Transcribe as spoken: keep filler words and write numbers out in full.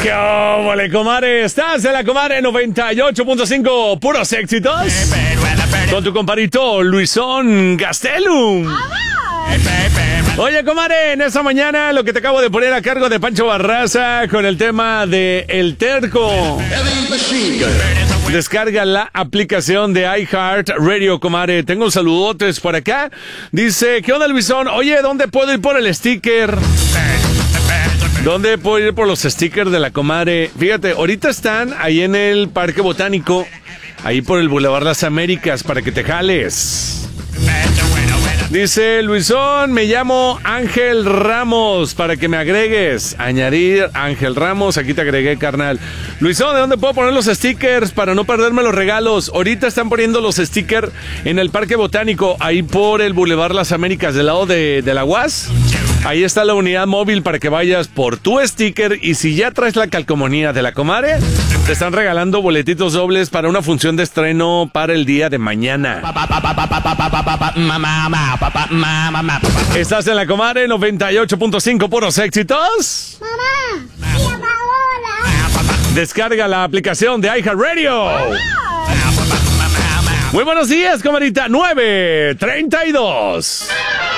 ¿Qué óvole, comadre? Estás en la comadre noventa y ocho punto cinco, puros éxitos. Con tu compadrito Luisón Gastelum. Oye, comadre, en esta mañana lo que te acabo de poner a cargo de Pancho Barraza con el tema de El Terco. Descarga la aplicación de iHeart Radio, comadre. Tengo saludotes por acá. Dice, ¿qué onda, Luisón? Oye, ¿dónde puedo ir por el sticker? ¿Dónde puedo ir por los stickers de la comadre? Fíjate, ahorita están ahí en el Parque Botánico, ahí por el Boulevard Las Américas, para que te jales. Dice, Luisón, me llamo Ángel Ramos, para que me agregues. Añadir Ángel Ramos, aquí te agregué, carnal. Luisón, ¿de dónde puedo poner los stickers para no perderme los regalos? Ahorita están poniendo los stickers en el Parque Botánico, ahí por el Boulevard Las Américas, del lado de, de la U A S. Ahí está la unidad móvil para que vayas por tu sticker, y si ya traes la calcomanía de la comadre, te están regalando boletitos dobles para una función de estreno para el día de mañana. ¿Estás en la comadre noventa y ocho punto cinco, puros éxitos? Mamá, ¡Tía Paola! Descarga la aplicación de iHeartRadio. Muy buenos días, comadrita. nueve treinta y dos.